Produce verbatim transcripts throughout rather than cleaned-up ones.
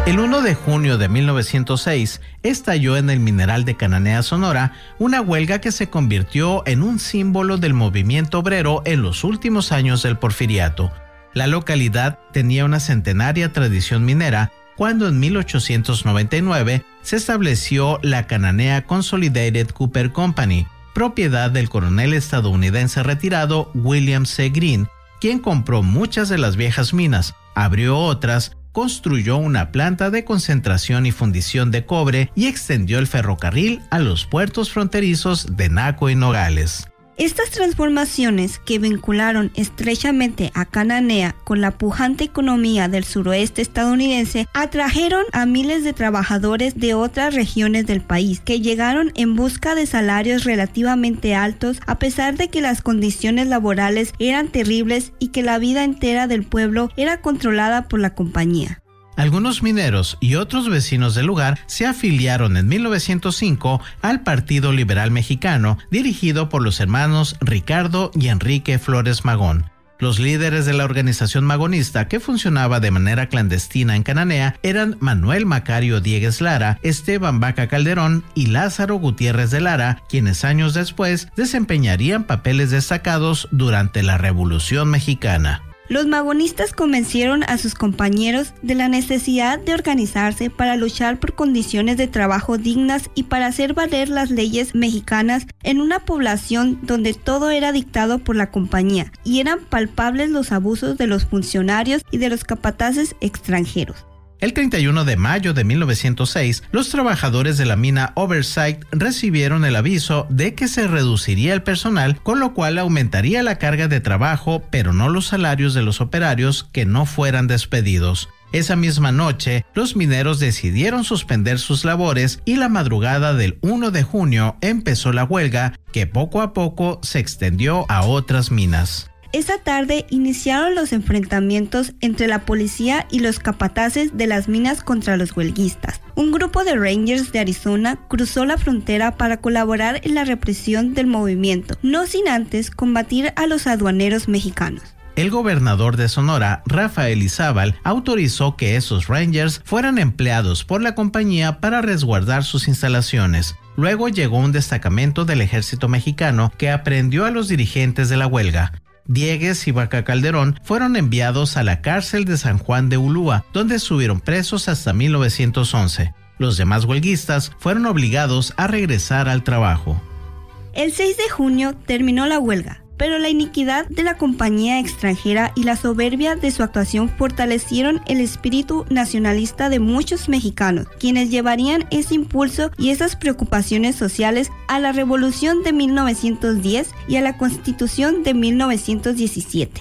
El primero de junio de mil novecientos seis estalló en el Mineral de Cananea, Sonora, una huelga que se convirtió en un símbolo del movimiento obrero en los últimos años del Porfiriato. La localidad tenía una centenaria tradición minera cuando en mil ochocientos noventa y nueve se estableció la Cananea Consolidated Copper Company, propiedad del coronel estadounidense retirado William C. Greene, quien compró muchas de las viejas minas, abrió otras, construyó una planta de concentración y fundición de cobre y extendió el ferrocarril a los puertos fronterizos de Naco y Nogales. Estas transformaciones, que vincularon estrechamente a Cananea con la pujante economía del suroeste estadounidense, atrajeron a miles de trabajadores de otras regiones del país, que llegaron en busca de salarios relativamente altos, a pesar de que las condiciones laborales eran terribles y que la vida entera del pueblo era controlada por la compañía. Algunos mineros y otros vecinos del lugar se afiliaron en mil novecientos cinco al Partido Liberal Mexicano, dirigido por los hermanos Ricardo y Enrique Flores Magón. Los líderes de la organización magonista, que funcionaba de manera clandestina en Cananea, eran Manuel Macario Diegues Lara, Esteban Vaca Calderón y Lázaro Gutiérrez de Lara, quienes años después desempeñarían papeles destacados durante la Revolución Mexicana. Los magonistas convencieron a sus compañeros de la necesidad de organizarse para luchar por condiciones de trabajo dignas y para hacer valer las leyes mexicanas en una población donde todo era dictado por la compañía y eran palpables los abusos de los funcionarios y de los capataces extranjeros. El treinta y uno de mayo de mil novecientos seis, los trabajadores de la mina Oversight recibieron el aviso de que se reduciría el personal, con lo cual aumentaría la carga de trabajo, pero no los salarios de los operarios que no fueran despedidos. Esa misma noche, los mineros decidieron suspender sus labores y la madrugada del primero de junio empezó la huelga, que poco a poco se extendió a otras minas. Esa tarde iniciaron los enfrentamientos entre la policía y los capataces de las minas contra los huelguistas. Un grupo de Rangers de Arizona cruzó la frontera para colaborar en la represión del movimiento, no sin antes combatir a los aduaneros mexicanos. El gobernador de Sonora, Rafael Izábal, autorizó que esos Rangers fueran empleados por la compañía para resguardar sus instalaciones. Luego llegó un destacamento del ejército mexicano que aprehendió a los dirigentes de la huelga. Diegues y Vaca Calderón fueron enviados a la cárcel de San Juan de Ulúa, donde estuvieron presos hasta mil novecientos once. Los demás huelguistas fueron obligados a regresar al trabajo. El seis de junio terminó la huelga, pero la iniquidad de la compañía extranjera y la soberbia de su actuación fortalecieron el espíritu nacionalista de muchos mexicanos, quienes llevarían ese impulso y esas preocupaciones sociales a la Revolución de mil novecientos diez y a la Constitución de mil novecientos diecisiete.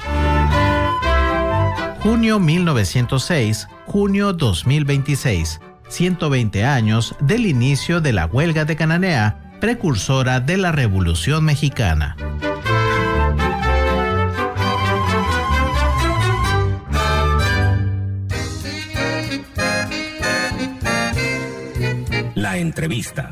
Junio mil novecientos seis, junio dos mil veintiséis, ciento veinte años del inicio de la huelga de Cananea, precursora de la Revolución Mexicana. La entrevista.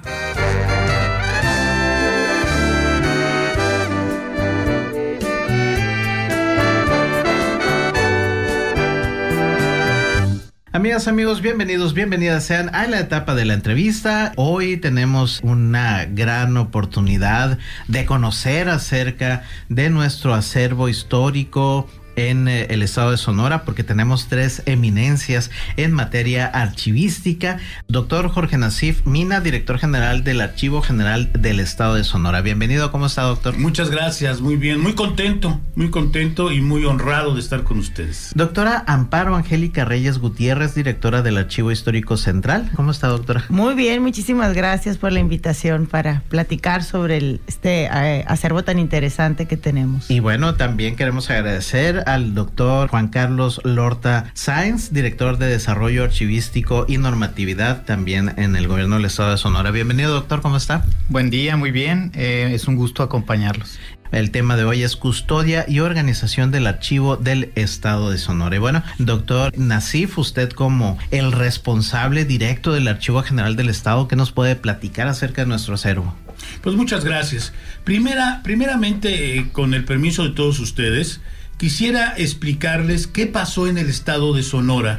Amigas, amigos, bienvenidos, bienvenidas sean a la etapa de la entrevista. Hoy tenemos una gran oportunidad de conocer acerca de nuestro acervo histórico en eh, el estado de Sonora, porque tenemos tres eminencias en materia archivística. Doctor Jorge Nasif Mina, director general del Archivo General del Estado de Sonora. Bienvenido, ¿cómo está, doctor? Muchas gracias, muy bien, muy contento, muy contento y muy honrado de estar con ustedes. Doctora Amparo Angélica Reyes Gutiérrez, directora del Archivo Histórico Central. ¿Cómo está, doctora? Muy bien, muchísimas gracias por la invitación para platicar sobre el, este eh, acervo tan interesante que tenemos. Y bueno, también queremos agradecer al doctor Juan Carlos Lorta Sáenz, director de Desarrollo Archivístico y Normatividad también en el gobierno del estado de Sonora. Bienvenido, doctor, ¿cómo está? Buen día, muy bien, eh, es un gusto acompañarlos. El tema de hoy es custodia y organización del archivo del estado de Sonora. Y bueno, doctor Nasif, usted como el responsable directo del Archivo General del Estado, ¿qué nos puede platicar acerca de nuestro acervo? Pues muchas gracias. Primera, primeramente, eh, con el permiso de todos ustedes, quisiera explicarles qué pasó en el estado de Sonora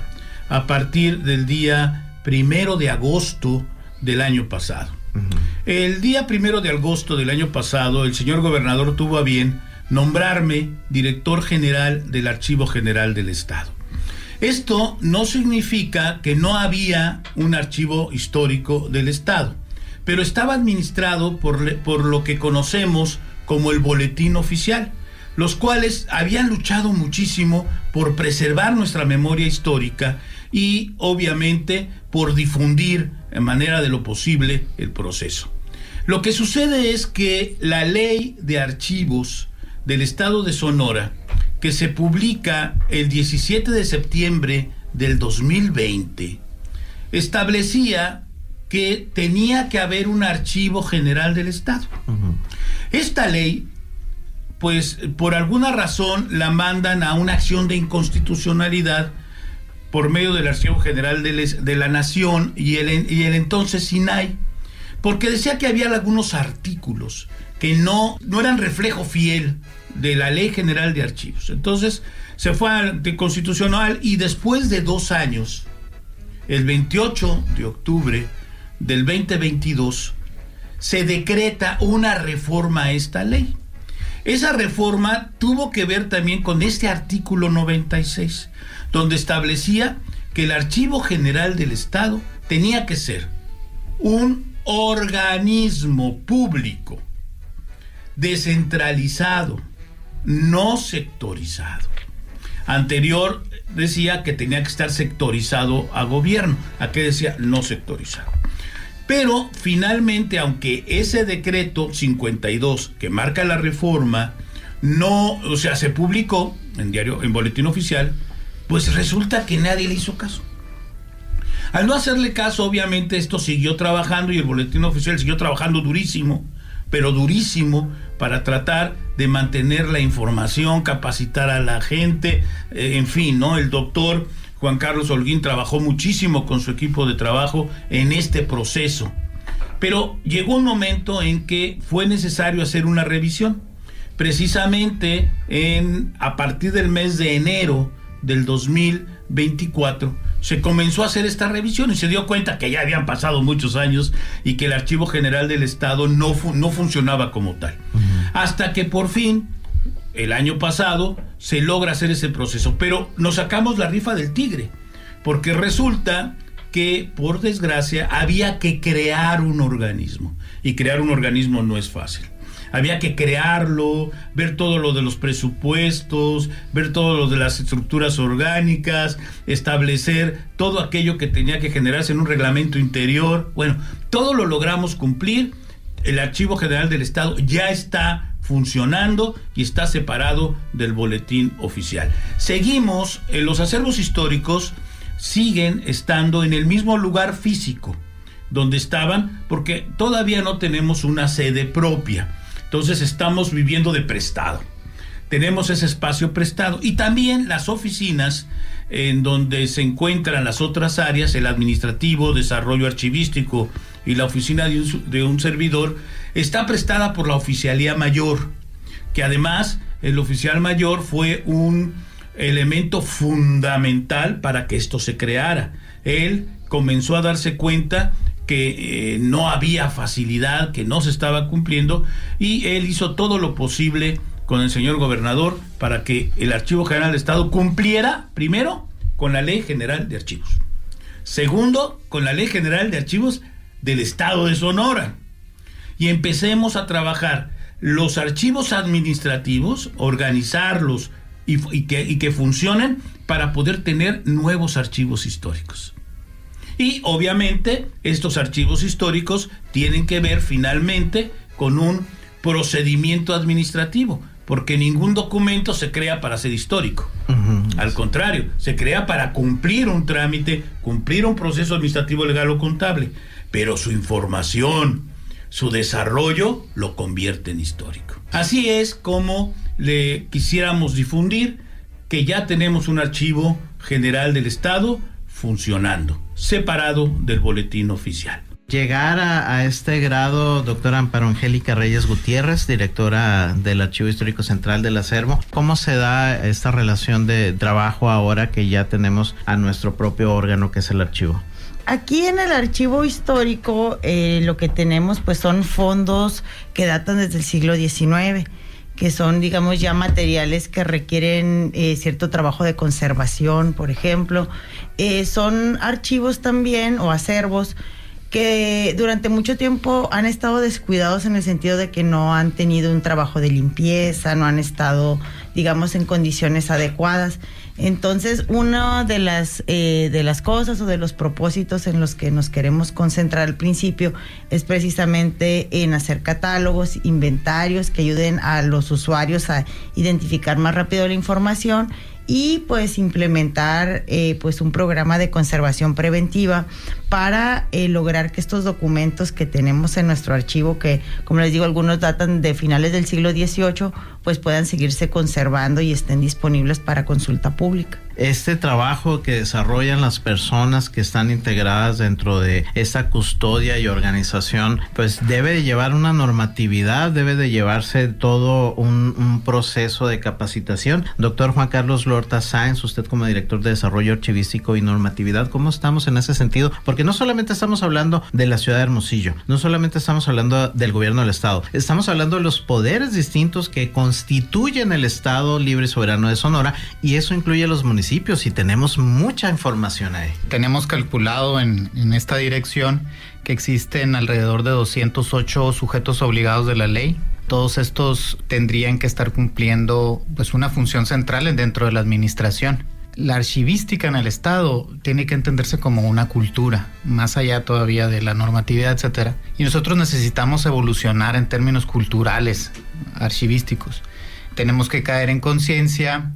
a partir del día primero de agosto del año pasado. Uh-huh. El día primero de agosto del año pasado, el señor gobernador tuvo a bien nombrarme director general del Archivo General del Estado. Esto no significa que no había un archivo histórico del Estado, pero estaba administrado por, por lo que conocemos como el Boletín Oficial, los cuales habían luchado muchísimo por preservar nuestra memoria histórica y obviamente por difundir en manera de lo posible el proceso. Lo que sucede es que la Ley de Archivos del Estado de Sonora, que se publica el diecisiete de septiembre del dos mil veinte, establecía que tenía que haber un archivo general del Estado. Uh-huh. Esta ley, pues por alguna razón la mandan a una acción de inconstitucionalidad por medio del Archivo General de, les, de la Nación y el, y el entonces S I N A I, porque decía que había algunos artículos que no, no eran reflejo fiel de la Ley General de Archivos. Entonces se fue ante constitucional y después de dos años, el veintiocho de octubre del veinte veintidós, se decreta una reforma a esta ley. Esa reforma tuvo que ver también con este artículo noventa y seis, donde establecía que el Archivo General del Estado tenía que ser un organismo público, descentralizado, no sectorizado. Anterior decía que tenía que estar sectorizado a gobierno, aquí decía no sectorizado. Pero finalmente, aunque ese decreto cincuenta y dos que marca la reforma no, o sea, se publicó en diario, en Boletín Oficial, pues resulta que nadie le hizo caso. Al no hacerle caso, obviamente esto siguió trabajando y el Boletín Oficial siguió trabajando durísimo, pero durísimo, para tratar de mantener la información, capacitar a la gente, eh, en fin, ¿no? El doctor Juan Carlos Holguín trabajó muchísimo con su equipo de trabajo en este proceso. Pero llegó un momento en que fue necesario hacer una revisión. Precisamente en, a partir del mes de enero del dos mil veinticuatro, se comenzó a hacer esta revisión y se dio cuenta que ya habían pasado muchos años y que el Archivo General del Estado no, fu- no funcionaba como tal. Uh-huh. Hasta que por fin, el año pasado, se logra hacer ese proceso. Pero nos sacamos la rifa del tigre, porque resulta que, por desgracia, había que crear un organismo. Y crear un organismo no es fácil. Había que crearlo, ver todo lo de los presupuestos, ver todo lo de las estructuras orgánicas, establecer todo aquello que tenía que generarse en un reglamento interior. Bueno, todo lo logramos cumplir. El Archivo General del Estado ya está funcionando y está separado del Boletín Oficial. Seguimos, eh, los acervos históricos siguen estando en el mismo lugar físico donde estaban, porque todavía no tenemos una sede propia. Entonces estamos viviendo de prestado. Tenemos ese espacio prestado y también las oficinas en donde se encuentran las otras áreas, el administrativo, desarrollo archivístico y la oficina de un, de un servidor, está prestada por la Oficialía Mayor, que además el oficial mayor fue un elemento fundamental para que esto se creara. Él comenzó a darse cuenta que eh, no había facilidad, que no se estaba cumpliendo, y él hizo todo lo posible con el señor gobernador para que el Archivo General del Estado cumpliera, primero, con la Ley General de Archivos, segundo, con la Ley General de Archivos del Estado de Sonora, y empecemos a trabajar los archivos administrativos, organizarlos y, y, que, y que funcionen para poder tener nuevos archivos históricos. Y obviamente estos archivos históricos tienen que ver finalmente con un procedimiento administrativo, porque ningún documento se crea para ser histórico. Uh-huh. Al contrario, se crea para cumplir un trámite, cumplir un proceso administrativo, legal o contable, pero su información, su desarrollo lo convierte en histórico. Así es como le quisiéramos difundir que ya tenemos un Archivo General del Estado funcionando, separado del Boletín Oficial. llegar a, a este grado, doctora Amparo Angélica Reyes Gutiérrez, directora del Archivo Histórico Central del Acervo, ¿cómo se da esta relación de trabajo ahora que ya tenemos a nuestro propio órgano que es el archivo? Aquí en el archivo histórico eh, lo que tenemos pues son fondos que datan desde el siglo diecinueve, que son, digamos, ya materiales que requieren eh, cierto trabajo de conservación, por ejemplo. Eh, son archivos también o acervos que durante mucho tiempo han estado descuidados en el sentido de que no han tenido un trabajo de limpieza, no han estado, digamos, en condiciones adecuadas. Entonces, una de las eh, de las cosas o de los propósitos en los que nos queremos concentrar al principio es precisamente en hacer catálogos, inventarios que ayuden a los usuarios a identificar más rápido la información y pues implementar eh, pues un programa de conservación preventiva para eh, lograr que estos documentos que tenemos en nuestro archivo, que como les digo algunos datan de finales del siglo dieciocho, pues puedan seguirse conservando y estén disponibles para consulta pública. Este trabajo que desarrollan las personas que están integradas dentro de esta custodia y organización, pues debe de llevar una normatividad, debe de llevarse todo un, un proceso de capacitación. Doctor Juan Carlos Lorta Sáenz, usted como director de Desarrollo Archivístico y Normatividad, ¿cómo estamos en ese sentido? Porque no solamente estamos hablando de la ciudad de Hermosillo, no solamente estamos hablando del gobierno del estado, estamos hablando de los poderes distintos que constituyen el Estado Libre y Soberano de Sonora, y eso incluye a los municipios. Y tenemos mucha información ahí. Tenemos calculado en, en esta dirección que existen alrededor de doscientos ocho sujetos obligados de la ley. Todos estos tendrían que estar cumpliendo pues una función central dentro de la administración. La archivística en el Estado tiene que entenderse como una cultura, más allá todavía de la normatividad, etcétera. Y nosotros necesitamos evolucionar en términos culturales, archivísticos. Tenemos que caer en conciencia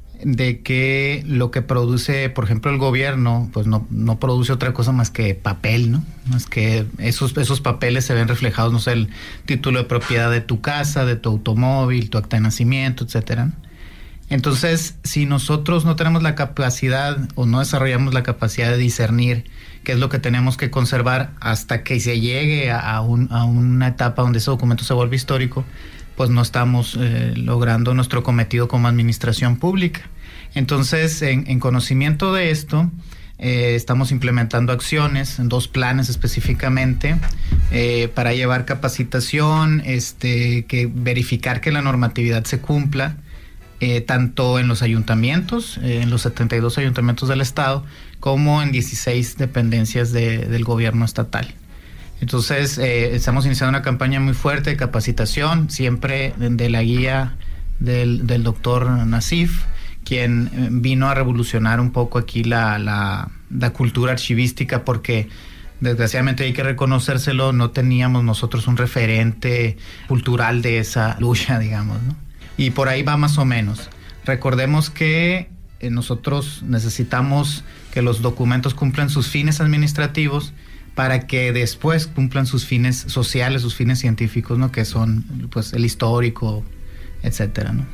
de que lo que produce, por ejemplo, el gobierno, pues no, no produce otra cosa más que papel, ¿no? Más que esos, esos papeles se ven reflejados, no sé, el título de propiedad de tu casa, de tu automóvil, tu acta de nacimiento, etcétera, ¿no? Entonces, si nosotros no tenemos la capacidad o no desarrollamos la capacidad de discernir qué es lo que tenemos que conservar hasta que se llegue a, un, a una etapa donde ese documento se vuelve histórico, pues no estamos eh, logrando nuestro cometido como administración pública. Entonces, en, en conocimiento de esto, eh, estamos implementando acciones, en dos planes específicamente, eh, para llevar capacitación, este, que verificar que la normatividad se cumpla, eh, tanto en los ayuntamientos, eh, en los setenta y dos ayuntamientos del estado, como en dieciséis dependencias de, del gobierno estatal. Entonces, eh, estamos iniciando una campaña muy fuerte de capacitación, siempre de, de la guía del, del doctor Nasif, quien vino a revolucionar un poco aquí la, la, la cultura archivística, porque desgraciadamente hay que reconocérselo, no teníamos nosotros un referente cultural de esa lucha, digamos, ¿no? Y por ahí va más o menos. Recordemos que eh, nosotros necesitamos que los documentos cumplan sus fines administrativos para que después cumplan sus fines sociales, sus fines científicos, ¿no? Que son, pues, el histórico, etcétera, ¿no?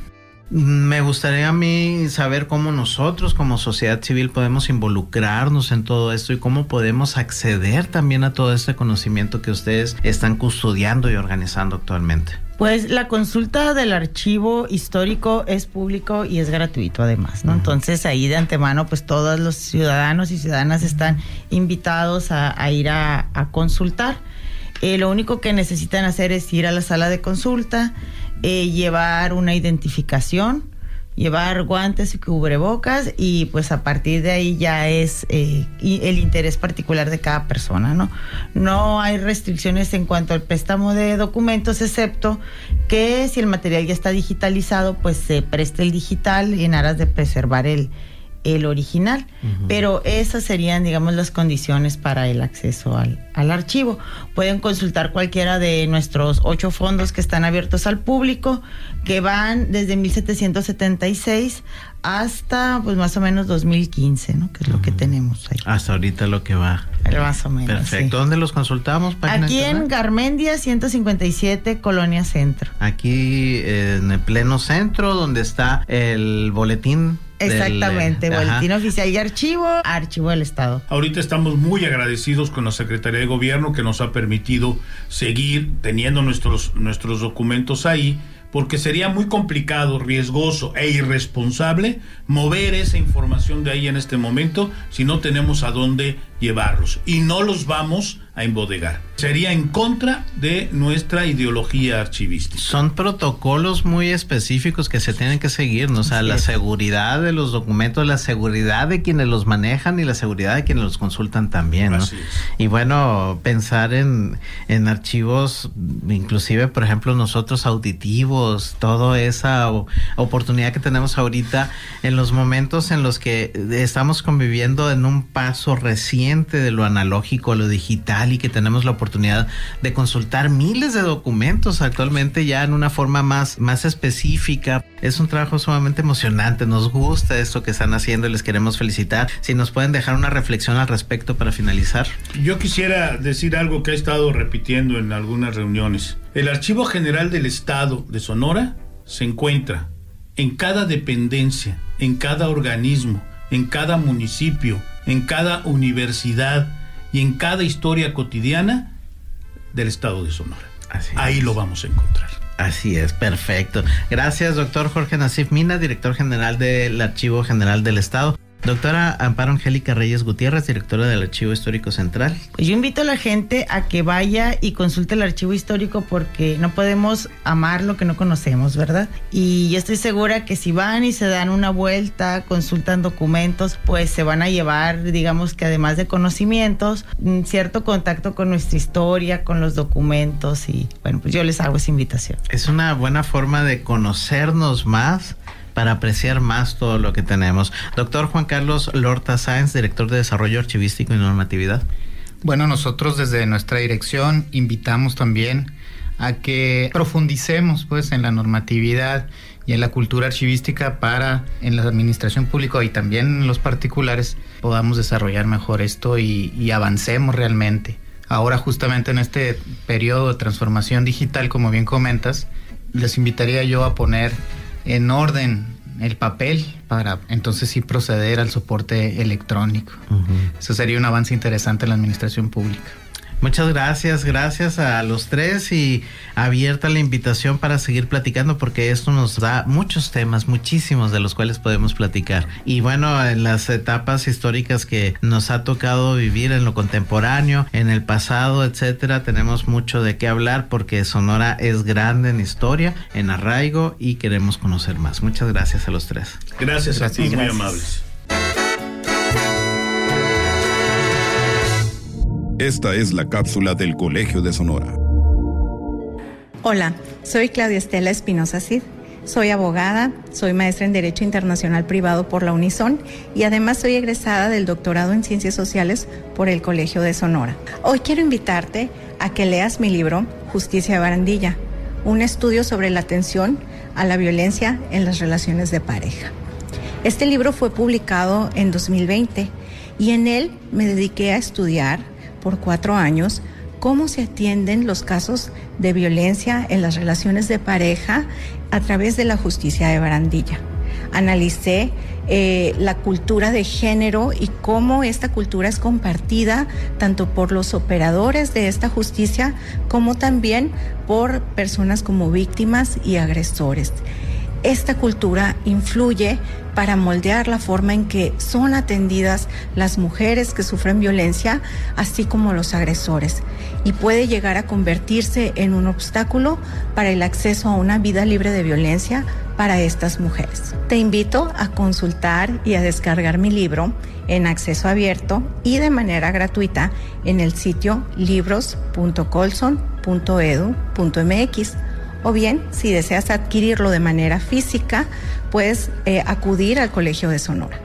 Me gustaría a mí saber cómo nosotros como sociedad civil podemos involucrarnos en todo esto y cómo podemos acceder también a todo este conocimiento que ustedes están custodiando y organizando actualmente. Pues la consulta del archivo histórico es público y es gratuito además, ¿no? Uh-huh. Entonces ahí de antemano pues todos los ciudadanos y ciudadanas están invitados a, a ir a, a consultar. Eh, lo único que necesitan hacer es ir a la sala de consulta, eh, llevar una identificación, llevar guantes y cubrebocas, y pues a partir de ahí ya es eh, el interés particular de cada persona, ¿no? No hay restricciones en cuanto al préstamo de documentos, excepto que si el material ya está digitalizado, pues se preste el digital en aras de preservar el, el original. Uh-huh. Pero esas serían, digamos, las condiciones para el acceso al, al archivo. Pueden consultar cualquiera de nuestros ocho fondos que están abiertos al público, que van desde mil setecientos setenta y seis hasta pues más o menos dos mil quince, ¿no? Que es lo uh-huh. que tenemos ahí. Hasta ahorita lo que va. Pero más o menos. Perfecto. Sí. ¿Dónde los consultamos? Aquí en Garmendia ciento cincuenta y siete, Colonia Centro. Aquí eh, en el pleno centro, donde está el boletín. Exactamente, del, boletín ajá. oficial y archivo, archivo del Estado. Ahorita estamos muy agradecidos con la Secretaría de Gobierno que nos ha permitido seguir teniendo nuestros, nuestros documentos ahí, porque sería muy complicado, riesgoso e irresponsable mover esa información de ahí en este momento si no tenemos a dónde llevarlos, y no los vamos a embodegar. Sería en contra de nuestra ideología archivística. Son protocolos muy específicos que se tienen que seguir, ¿no? O sea, sí. La seguridad de los documentos, la seguridad de quienes los manejan y la seguridad de quienes los consultan también, ¿no? Así es. Y bueno, pensar en, en archivos, inclusive, por ejemplo, nosotros auditivos, toda esa o, oportunidad que tenemos ahorita en los momentos en los que estamos conviviendo en un paso reciente de lo analógico a lo digital, y que tenemos la oportunidad de consultar miles de documentos actualmente ya en una forma más, más específica. Es un trabajo sumamente emocionante, nos gusta esto que están haciendo y les queremos felicitar. Si nos pueden dejar una reflexión al respecto para finalizar. Yo quisiera decir algo que he estado repitiendo en algunas reuniones. El Archivo General del Estado de Sonora se encuentra en cada dependencia, en cada organismo, en cada municipio, en cada universidad y en cada historia cotidiana del Estado de Sonora. Así Ahí es. Lo vamos a encontrar. Así es, perfecto. Gracias, doctor Jorge Nasif Mina, director general del Archivo General del Estado. Doctora Amparo Angélica Reyes Gutiérrez, directora del Archivo Histórico Central. Pues yo invito a la gente a que vaya y consulte el archivo histórico, porque no podemos amar lo que no conocemos, ¿verdad? Y yo estoy segura que si van y se dan una vuelta, consultan documentos, pues se van a llevar, digamos que además de conocimientos, un cierto contacto con nuestra historia, con los documentos, y bueno, pues yo les hago esa invitación. Es una buena forma de conocernos más, para apreciar más todo lo que tenemos. Doctor Juan Carlos Lorta Sáenz, director de Desarrollo Archivístico y Normatividad. Bueno, nosotros desde nuestra dirección invitamos también a que profundicemos pues en la normatividad y en la cultura archivística para en la administración pública y también en los particulares podamos desarrollar mejor esto y, y avancemos realmente. Ahora justamente en este periodo de transformación digital, como bien comentas, les invitaría yo a poner en orden el papel para entonces sí proceder al soporte electrónico. Uh-huh. Eso sería un avance interesante en la administración pública. Muchas gracias, gracias a los tres, y abierta la invitación para seguir platicando, porque esto nos da muchos temas, muchísimos de los cuales podemos platicar. Y bueno, en las etapas históricas que nos ha tocado vivir en lo contemporáneo, en el pasado, etcétera, tenemos mucho de qué hablar, porque Sonora es grande en historia, en arraigo, y queremos conocer más. Muchas gracias a los tres. Gracias, gracias a ti, muy amables. Esta es la cápsula del Colegio de Sonora. Hola, soy Claudia Estela Espinosa Cid. Soy abogada, soy maestra en Derecho Internacional Privado por la Unison y además soy egresada del doctorado en Ciencias Sociales por el Colegio de Sonora. Hoy quiero invitarte a que leas mi libro Justicia de Barandilla, un estudio sobre la atención a la violencia en las relaciones de pareja. Este libro fue publicado en dos mil veinte y en él me dediqué a estudiar por cuatro años cómo se atienden los casos de violencia en las relaciones de pareja a través de la justicia de barandilla. Analicé eh, la cultura de género y cómo esta cultura es compartida tanto por los operadores de esta justicia como también por personas como víctimas y agresores. Esta cultura influye para moldear la forma en que son atendidas las mujeres que sufren violencia, así como los agresores, y puede llegar a convertirse en un obstáculo para el acceso a una vida libre de violencia para estas mujeres. Te invito a consultar y a descargar mi libro en acceso abierto y de manera gratuita en el sitio libros punto colson punto edu punto mx. O bien, si deseas adquirirlo de manera física, puedes eh, acudir al Colegio de Sonora.